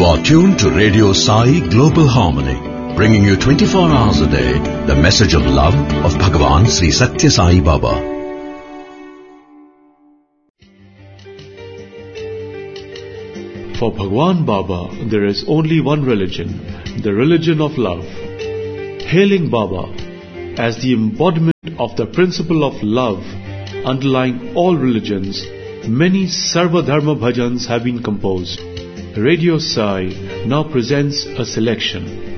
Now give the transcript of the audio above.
are tuned to Radio Sai Global Harmony, bringing you 24 hours a day the message of love of Bhagavan Sri Satya Sai Baba. For Bhagwan Baba, there is only one religion, the religion of love. Hailing Baba as the embodiment of the principle of love underlying all religions, many Sarva Dharma bhajans have been composed. Radio Sai now presents a selection.